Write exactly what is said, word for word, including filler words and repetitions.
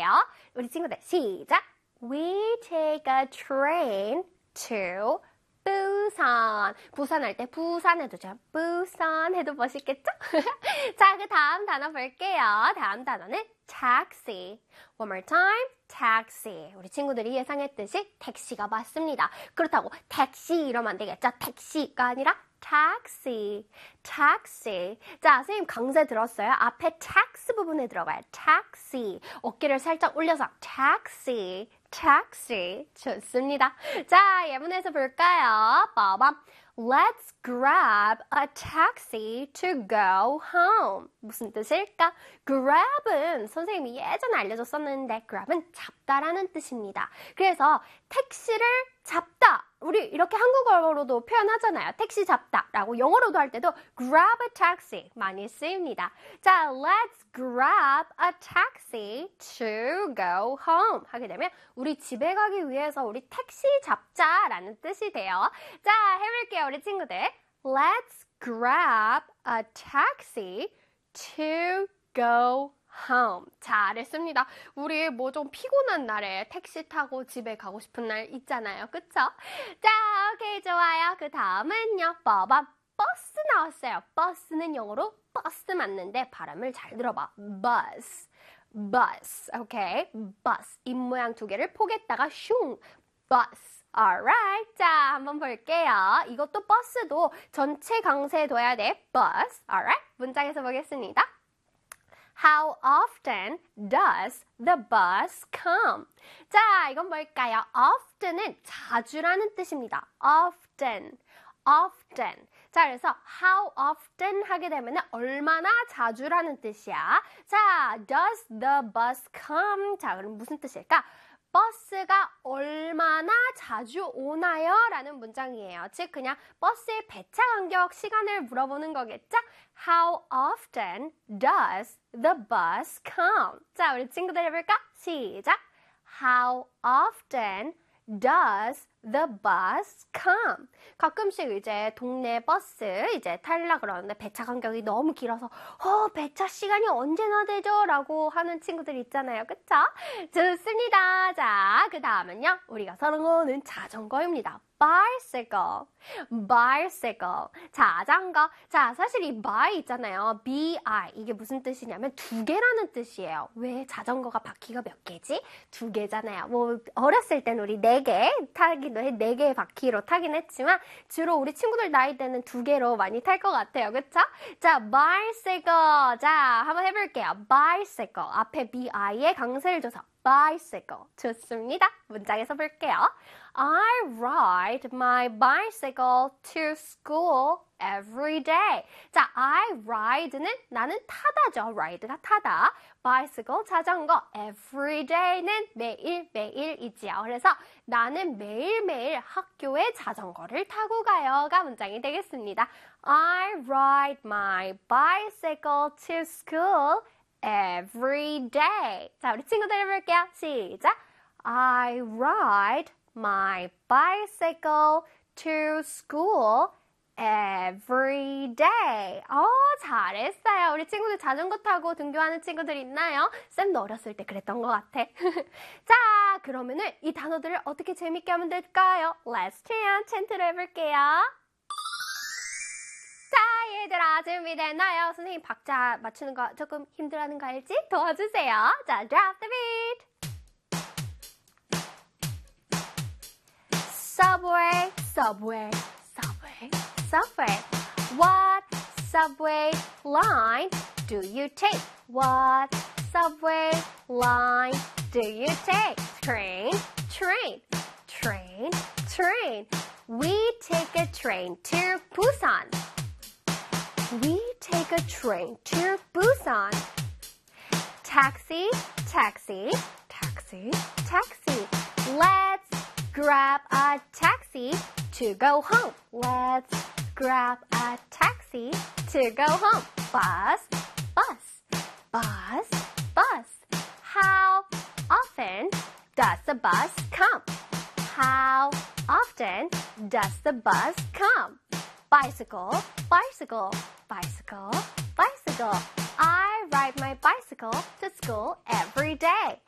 해볼게요. 우리 친구들 시작! We take a train to 부산. 부산 할 때 부산 해도 좋아요. 부산 해도 멋있겠죠? 자, 그 다음 단어 볼게요. 다음 단어는 taxi. One more time. taxi. 우리 친구들이 예상했듯이 택시가 맞습니다. 그렇다고 택시 이러면 안 되겠죠? 택시가 아니라 taxi. taxi. 자, 선생님 강세 들었어요? 앞에 tax 부분에 들어가요. taxi. 어깨를 살짝 올려서 taxi. taxi. 좋습니다. 자, 예문에서 볼까요? 빠밤. Let's grab a taxi to go home. 무슨 뜻일까? grab은 선생님이 예전에 알려줬었는데 grab은 잡다라는 뜻입니다. 그래서 택시를 잡다. 우리 이렇게 한국어로도 표현하잖아요. 택시 잡다라고 영어로도 할 때도 grab a taxi 많이 쓰입니다. 자, let's grab a taxi to go home 하게 되면 우리 집에 가기 위해서 우리 택시 잡자라는 뜻이 돼요. 자, 해볼게요, 우리 친구들. Let's grab a taxi to go home. 잘했습니다. 우리 뭐 좀 피곤한 날에 택시 타고 집에 가고 싶은 날 있잖아요. 그쵸? 자, 오케이, 좋아요. 그 다음은요. 빠밤. 버스 나왔어요. 버스는 영어로 버스 맞는데 발음을 잘 들어봐. bus. bus. 오케이? bus. 입 모양 두 개를 포개다가 슝. bus. alright. 자, 한번 볼게요. 이것도 버스도 전체 강세에 둬야 돼. bus. alright. 문장에서 보겠습니다. How often does the bus come? 자, 이건 뭘까요? often은 자주라는 뜻입니다. often, often. 자, 그래서 how often 하게 되면 얼마나 자주라는 뜻이야. 자, does the bus come? 자, 그럼 무슨 뜻일까? 버스가 얼마나 자주 오나요? 라는 문장이에요. 즉 그냥 버스의 배차 간격 시간을 물어보는 거겠죠? How often does the bus come? 자, 우리 친구들 해볼까? 시작! How often does the bus come? 가끔씩 이제 동네 버스 이제 타려고 그러는데 배차 간격이 너무 길어서 어, 배차 시간이 언제나 되죠? 라고 하는 친구들 있잖아요. 그쵸? 좋습니다. 자, 그 다음은요. 우리가 사랑하는 자전거입니다. bicycle, bicycle, 자전거. 자, 사실 이 by 있잖아요. bi, 이게 무슨 뜻이냐면 두 개라는 뜻이에요. 왜 자전거가 바퀴가 몇 개지? 두 개잖아요. 뭐 어렸을 땐 우리 네 개 타기도 해, 네 개의 바퀴로 타긴 했지만 주로 우리 친구들 나이 때는 두 개로 많이 탈 것 같아요. 그쵸? 자, bicycle. 자, 한번 해볼게요. bicycle. 앞에 bi에 강세를 줘서 bicycle. 좋습니다. 문장에서 볼게요. I ride my bicycle to school every day. 자, I ride는 나는 타다죠. ride가 타다. bicycle 자전거. every day는 매일 매일이지요. 그래서 나는 매일매일 학교에 자전거를 타고 가요가 문장이 되겠습니다. I ride my bicycle to school every day. 자, 우리 친구들 해볼게요. 시작. I ride my bicycle to school every day. 어, 잘했어요. 우리 친구들 자전거 타고 등교하는 친구들 있나요? 쌤도 어렸을 때 그랬던 것 같아. 자, 그러면은 이 단어들을 어떻게 재밌게 하면 될까요? Let's chant. 찬트로 해볼게요. 자, 얘들아 준비됐나요? 선생님 박자 맞추는 거 조금 힘들어하는 거 알지? 도와주세요. 자, drop the beat. Subway, subway, subway, subway. What subway line do you take? What subway line do you take? Train, train, train, train. We take a train to Busan. We take a train to Busan. Taxi, taxi, taxi, taxi. Let's grab a taxi to go home. Let's grab a taxi to go home. Bus, bus, bus, bus. How often does the bus come? How often does the bus come? Bicycle, bicycle, bicycle, bicycle. I ride my bicycle to school every day.